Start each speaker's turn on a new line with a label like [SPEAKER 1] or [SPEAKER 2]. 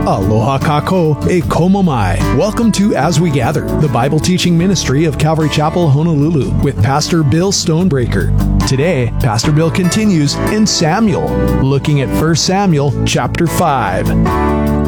[SPEAKER 1] Aloha kako e komo mai. Welcome to As We Gather, the Bible teaching ministry of Calvary Chapel, Honolulu, with Pastor Bill Stonebreaker. Today, Pastor Bill continues in Samuel, looking at 1 Samuel chapter 5.